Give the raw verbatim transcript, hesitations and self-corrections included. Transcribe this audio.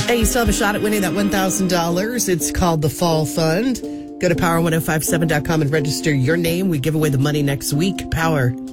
Hey, you still have a shot at winning that one thousand dollars. It's called the Fall Fund. Go to power ten fifty-seven dot com and register your name. We give away the money next week. Power